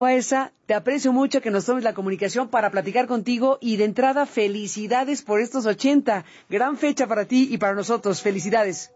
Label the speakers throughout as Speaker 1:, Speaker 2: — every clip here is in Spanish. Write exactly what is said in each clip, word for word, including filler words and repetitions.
Speaker 1: Esa, te aprecio mucho que nos tomes la comunicación para platicar contigo y de entrada felicidades por estos ochenta. Gran fecha para ti y para nosotros. Felicidades.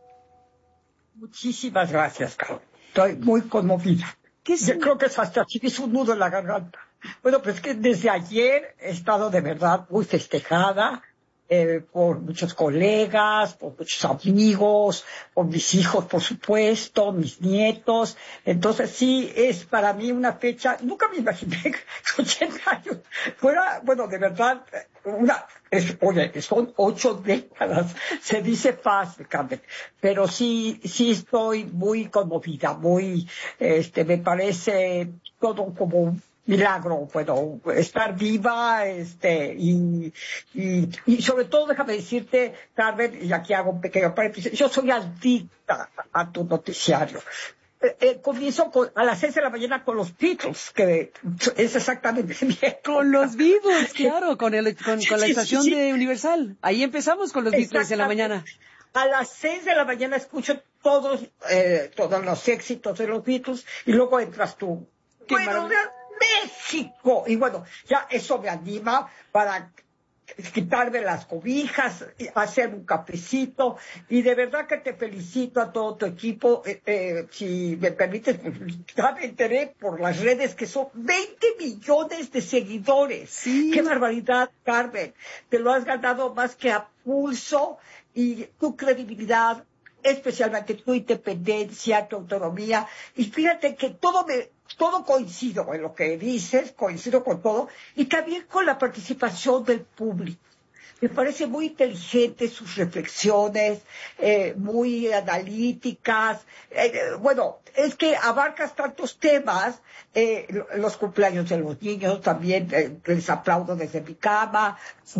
Speaker 2: Muchísimas gracias, Carlos. Estoy muy conmovida.
Speaker 1: ¿Qué
Speaker 2: Yo creo que hasta aquí me hizo un nudo en la garganta. Bueno, pues que desde ayer he estado de verdad muy festejada. Eh, por muchos colegas, por muchos amigos, por mis hijos, por supuesto, mis nietos. Entonces sí, es para mí una fecha, nunca me imaginé que ochenta años fuera, bueno, de verdad, una, es, oye, son ocho décadas, se dice fácil, Carmen, pero sí, sí estoy muy conmovida, muy, este, me parece todo como milagro, bueno, estar viva, este, y, y, y sobre todo, déjame decirte, Carmen, y aquí hago un pequeño paréntesis, yo soy adicta a tu noticiario. Eh, eh, comienzo con, a las seis de la mañana con los Beatles, que es exactamente mi época.
Speaker 1: Con los Beatles, claro, con, el, con, con la estación
Speaker 2: sí, sí.
Speaker 1: de Universal. Ahí empezamos con los Beatles en la mañana.
Speaker 2: A las seis de la mañana escucho todos, eh, todos los éxitos de los Beatles y luego entras tú.
Speaker 1: Qué
Speaker 2: bueno, de México. Y bueno, ya eso me anima para quitarme las cobijas, hacer un cafecito, y de verdad que te felicito a todo tu equipo. Eh, eh, si me permites, pues, ya me enteré por las redes que son veinte millones de seguidores.
Speaker 1: Sí.
Speaker 2: ¡Qué barbaridad, Carmen! Te lo has ganado más que a pulso, y tu credibilidad, especialmente tu independencia, tu autonomía, y fíjate que todo me, todo coincido en lo que dices, coincido con todo, y también con la participación del público. Me parece muy inteligente sus reflexiones, eh, muy analíticas. Eh, bueno, es que abarcas tantos temas, eh, los cumpleaños de los niños también, eh, les aplaudo desde mi cama,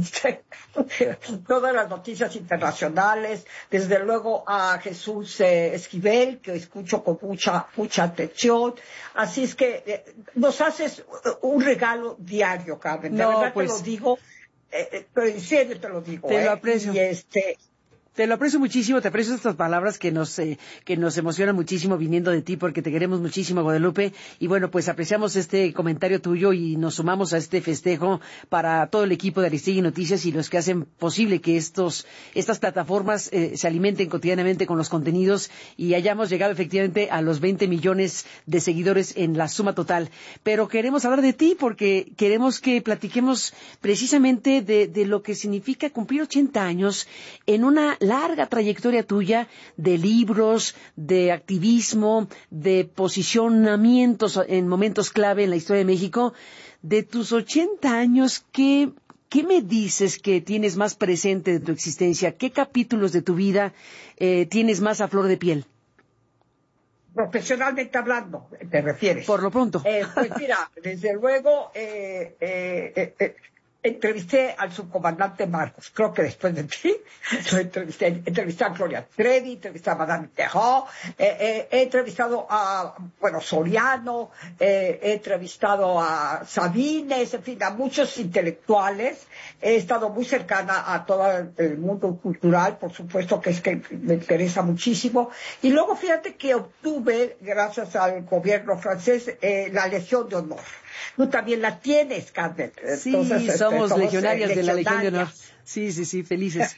Speaker 2: todas las noticias internacionales, desde luego a Jesús eh, Esquivel, que escucho con mucha, mucha atención. Así es que eh, nos haces un regalo diario, Carmen. De
Speaker 1: no,
Speaker 2: verdad
Speaker 1: pues...
Speaker 2: te lo digo. Eh, pero en serio te lo digo,
Speaker 1: te
Speaker 2: ¿eh?
Speaker 1: lo aprecio.
Speaker 2: Y este...
Speaker 1: Te lo aprecio muchísimo, te aprecio estas palabras que nos eh, que nos emocionan muchísimo viniendo de ti, porque te queremos muchísimo, Guadalupe. Y bueno, pues apreciamos este comentario tuyo y nos sumamos a este festejo para todo el equipo de Aristegui Noticias y los que hacen posible que estos estas plataformas eh, se alimenten cotidianamente con los contenidos y hayamos llegado efectivamente a los veinte millones de seguidores en la suma total. Pero queremos hablar de ti porque queremos que platiquemos precisamente de, de lo que significa cumplir ochenta años en una larga trayectoria tuya de libros, de activismo, de posicionamientos en momentos clave en la historia de México. De tus ochenta años, ¿qué, qué me dices que tienes más presente de tu existencia? ¿Qué capítulos de tu vida eh, tienes más a flor de piel?
Speaker 2: Profesionalmente hablando, ¿te refieres?
Speaker 1: Por lo pronto.
Speaker 2: Eh, pues mira, desde luego, eh, eh, eh, eh, entrevisté al subcomandante Marcos, creo que después de ti, lo entrevisté, entrevisté a Gloria Trevi, entrevisté a Madame Terrot, eh, eh, he entrevistado a, bueno, Soriano, eh, he entrevistado a Sabines, en fin, a muchos intelectuales, he estado muy cercana a todo el mundo cultural, por supuesto que es que me interesa muchísimo, y luego fíjate que obtuve, gracias al gobierno francés, eh, la Legión de Honor. Tú también la tienes, Carmen.
Speaker 1: Sí,
Speaker 2: Entonces,
Speaker 1: somos,
Speaker 2: somos
Speaker 1: legionarias
Speaker 2: eh,
Speaker 1: de la Legión de Honor. Sí, sí, sí, felices.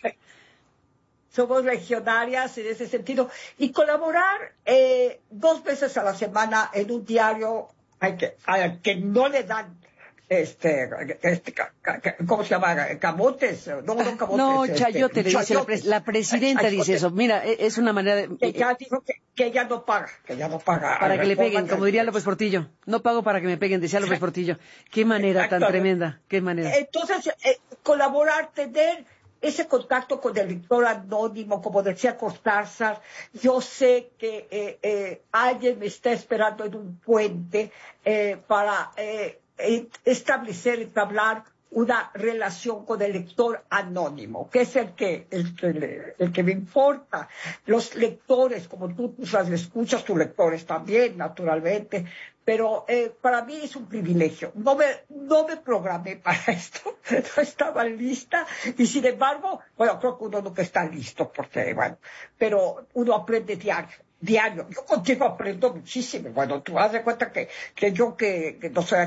Speaker 2: Somos legionarias en ese sentido. Y colaborar eh, dos veces a la semana en un diario al que, al que no le dan este, este ¿cómo se llama? Camotes, no, no camotes.
Speaker 1: No,
Speaker 2: este,
Speaker 1: chayote, le dice la, pres la presidenta chayote. Dice eso. Mira, es una manera de...
Speaker 2: Que ya dijo que, que ella no paga, que ella no paga.
Speaker 1: Para que le peguen, como diría López Portillo. No pago para que me peguen, decía López Portillo. Qué manera tan tremenda, qué manera.
Speaker 2: Entonces, eh, colaborar, tener ese contacto con el lector anónimo, como decía Cortázar. Yo sé que eh, eh, alguien me está esperando en un puente eh, para eh, establecer, entablar una relación con el lector anónimo, que es el que, el que, el que me importa. Los lectores, como tú, tú escuchas, tus lectores también, naturalmente, pero eh, para mí es un privilegio. No me, no me programé para esto, no estaba lista, y sin embargo, bueno, creo que uno nunca está listo, porque, bueno, pero uno aprende diario. diario. Yo contigo aprendo muchísimo. Bueno, tú haz de cuenta que, que yo que, que no soy